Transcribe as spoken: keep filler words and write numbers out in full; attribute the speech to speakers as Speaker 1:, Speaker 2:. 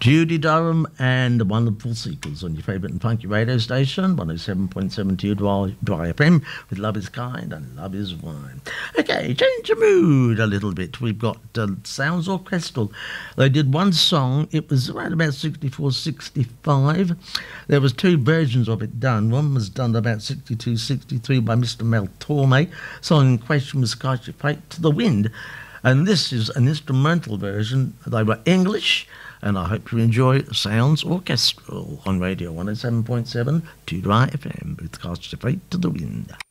Speaker 1: Judy Durham and the Wonderful Seekers on your favourite and funky radio station, one oh seven point seven Two Dry F M, with Love Is Kind and Love Is Wine. Okay, change your mood a little bit. We've got uh, Sounds Orchestral. They did one song. It was around about sixty-four, sixty-five. There was two versions of it done. One was done about sixty-two, sixty-three by Mister Mel Torme. Song in question was Cast Your Fate to the Wind. And this is an instrumental version. They were English, and I hope you enjoy Sounds Orchestral on Radio one oh seven point seven Two Dry F M with Cast Your Fate to the Wind.